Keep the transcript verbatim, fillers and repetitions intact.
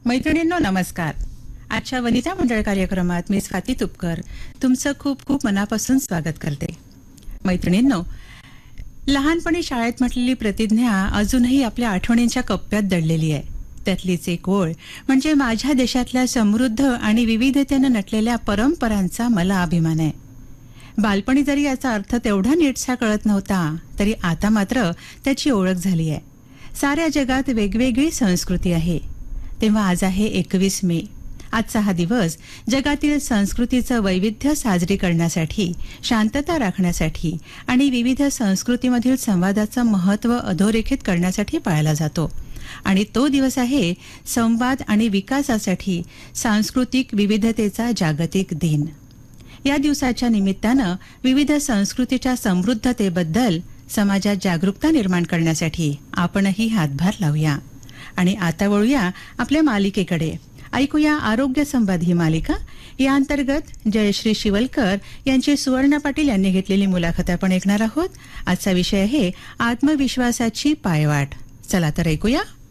मैत्रिणींनो नमस्कार. आजच्या वनिता मंडळ कार्यक्रमात मी स्वाती तुपकर तुमचं खूप खूप मनापासून स्वागत करते. मैत्रिणींनो, लहानपणी शाळेत म्हटलेली प्रतिज्ञा अजूनही आपल्या आठवणींच्या कप्प्यात दडलेली आहे. त्यातलीच एक ओळ म्हणजे माझ्या देशातल्या समृद्ध आणि विविधतेनं नटलेल्या परंपरांचा मला अभिमान आहे. बालपणी जरी याचा अर्थ तेवढा नीटसा कळत नव्हता, तरी आता मात्र त्याची ओळख झाली आहे. साऱ्या जगात वेगवेगळी संस्कृती आहे. तेव्हा आज आहे एकवीस मे. आजचा हा दिवस जगातील संस्कृतीचं वैविध्य साजरी करण्यासाठी, शांतता राखण्यासाठी आणि विविध संस्कृतीमधील संवादाचं महत्त्व अधोरेखित करण्यासाठी पाळला जातो. आणि तो दिवस आहे संवाद आणि विकासासाठी सांस्कृतिक विविधतेचा जागतिक दिन. या दिवसाच्या निमित्तानं विविध संस्कृतीच्या समृद्धतेबद्दल समाजात जागरूकता निर्माण करण्यासाठी आपणही हातभार लावूया. आणि आता वळूया आपल्या मालिकेकडे. ऐकूया आरोग्य संवाद ही मालिका. या अंतर्गत जयश्री शिवलकर यांची सुवर्ण पाटील यांनी घेतलेली मुलाखत आपण ऐकणार आहोत. आजचा विषय आहे आत्मविश्वासाची पायवाट. चला तर ऐकूया.